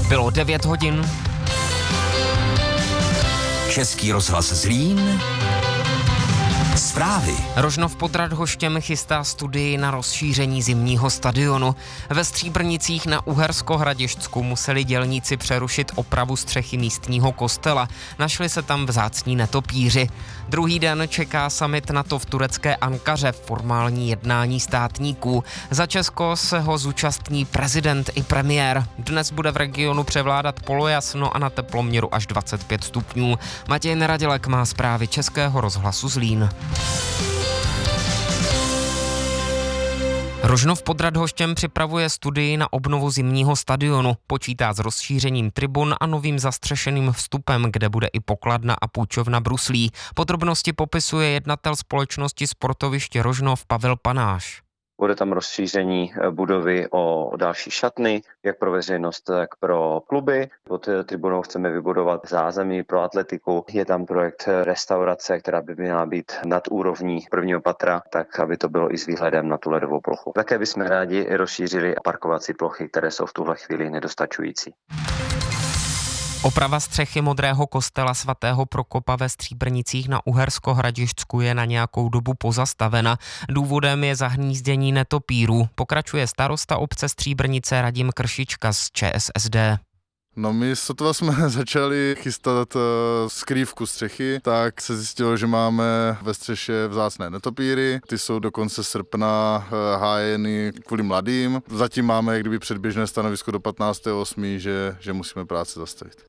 Bylo 9 hodin. Český rozhlas Zlín. Zprávy. Rožnov pod Radhoštěm chystá studii na rozšíření zimního stadionu. Ve Stříbrnicích na Uhersko-Hradišťsku museli dělníci přerušit opravu střechy místního kostela. Našli se tam vzácní netopíři. Druhý den čeká summit NATO v turecké Ankaře, formální jednání státníků. Za Česko se ho zúčastní prezident i premiér. Dnes bude v regionu převládat polojasno a na teploměru až 25 stupňů. Matěj Neradělek má zprávy Českého rozhlasu Zlín. Rožnov pod Radhoštěm připravuje studii na obnovu zimního stadionu. Počítá s rozšířením tribun a novým zastřešeným vstupem, kde bude i pokladna a půjčovna bruslí. Podrobnosti popisuje jednatel společnosti Sportoviště Rožnov Pavel Panáš. Bude tam rozšíření budovy o další šatny, jak pro veřejnost, tak pro kluby. Pod tribunou chceme vybudovat zázemí pro atletiku. Je tam projekt restaurace, která by měla být nad úrovní prvního patra, tak aby to bylo i s výhledem na tu ledovou plochu. Také bychom rádi rozšířili parkovací plochy, které jsou v tuhle chvíli nedostačující. Oprava střechy modrého kostela svatého Prokopa ve Stříbrnicích na Uhersko-Hradišťsku je na nějakou dobu pozastavena. Důvodem je zahnízdění netopírů. Pokračuje starosta obce Stříbrnice Radim Kršička z ČSSD. No my sotva jsme začali chystat skrývku střechy, tak se zjistilo, že máme ve střeše vzácné netopíry. Ty jsou do konce srpna hájeny kvůli mladým. Zatím máme jak kdyby předběžné stanovisko do 15.8., že musíme práci zastavit.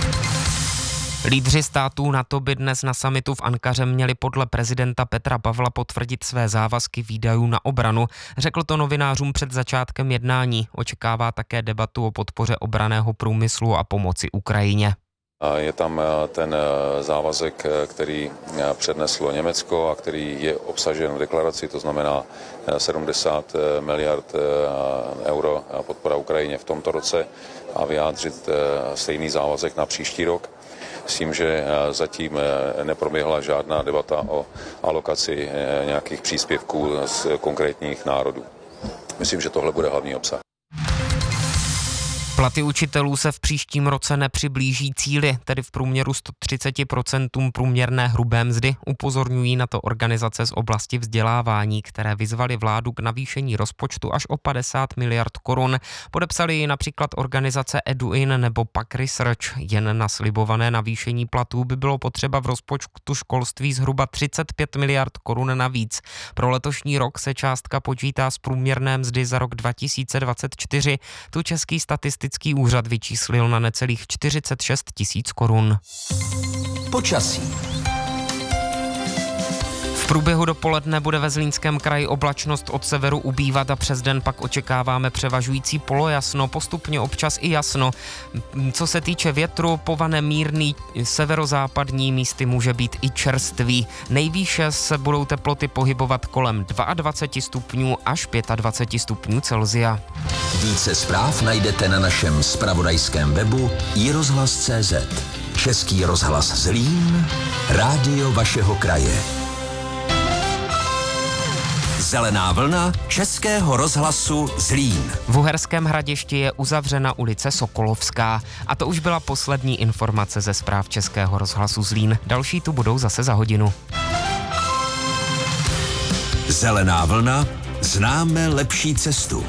Lídři států NATO by dnes na summitu v Ankaře měli podle prezidenta Petra Pavla potvrdit své závazky výdajů na obranu. Řekl to novinářům před začátkem jednání. Očekává také debatu o podpoře obranného průmyslu a pomoci Ukrajině. Je tam ten závazek, který předneslo Německo a který je obsažen v deklaraci, to znamená 70 miliard euro podpora Ukrajině v tomto roce a vyjádřit stejný závazek na příští rok. S tím, že zatím neproběhla žádná debata o alokaci nějakých příspěvků z konkrétních národů. Myslím, že tohle bude hlavní obsah. Platy učitelů se v příštím roce nepřiblíží cíli, tedy v průměru 130% průměrné hrubé mzdy, upozorňují na to organizace z oblasti vzdělávání, které vyzvaly vládu k navýšení rozpočtu až o 50 miliard korun. Podepsali ji například organizace Eduin nebo PAC Research. Jen na slibované navýšení platů by bylo potřeba v rozpočtu školství zhruba 35 miliard korun navíc. Pro letošní rok se částka počítá z průměrné mzdy za rok 2024. Tu Český statistický úřad vyčíslil na necelých 46 000 korun. Počasí. V průběhu dopoledne bude ve Zlínském kraji oblačnost od severu ubývat a přes den pak očekáváme převažující polojasno, postupně občas i jasno. Co se týče větru, povane mírný severozápadní, místy může být i čerstvý. Nejvýše se budou teploty pohybovat kolem 22 stupňů až 25 stupňů Celsia. Více zpráv najdete na našem zpravodajském webu iRozhlas.cz. Český rozhlas Zlín, rádio vašeho kraje. Zelená vlna Českého rozhlasu Zlín. V Uherském Hradišti je uzavřena ulice Sokolovská. A to už byla poslední informace ze zpráv Českého rozhlasu Zlín. Další tu budou zase za hodinu. Zelená vlna, známe lepší cestu.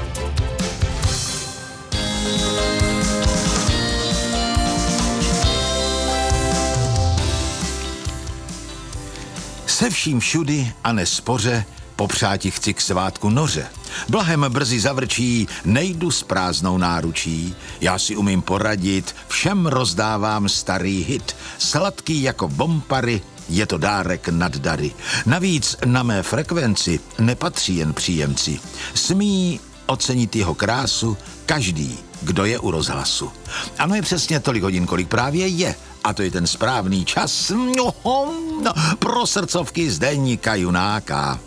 Se vším všudy a nespoře popřáti chci k svátku noře. Blahem brzy zavrčí, nejdu s prázdnou náručí. Já si umím poradit, všem rozdávám starý hit. Sladký jako bompary, je to dárek nad dary. Navíc na mé frekvenci nepatří jen příjemci. Smí ocenit jeho krásu každý, kdo je u rozhlasu. Ano, je přesně tolik hodin, kolik právě je. A to je ten správný čas pro srdcovky z deníka Junáka.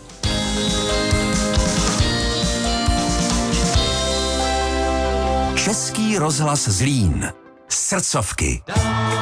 Český rozhlas Zlín. Srdcovky.